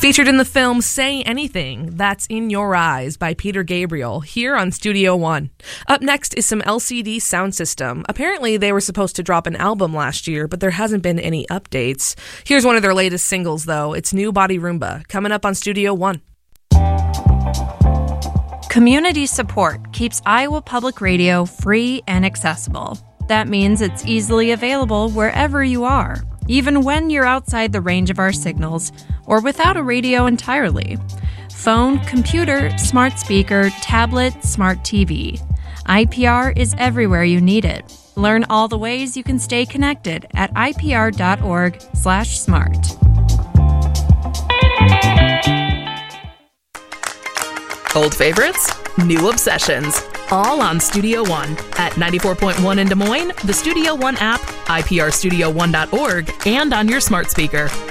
Featured in the film Say Anything, That's in Your Eyes by Peter Gabriel, here on Studio One. Up next is some LCD Sound System. Apparently they were supposed to drop an album last year, but there hasn't been any updates. Here's one of their latest singles, though. It's New Body Roomba, coming up on Studio One. Community support keeps Iowa Public Radio free and accessible. That means it's easily available wherever you are, even when you're outside the range of our signals or without a radio entirely. Phone, computer, smart speaker, tablet, smart TV. IPR is everywhere you need it. Learn all the ways you can stay connected at ipr.org/smart. Old favorites, new obsessions, all on Studio One at 94.1 in Des Moines, the Studio One app, iprstudio1.org, and on your smart speaker.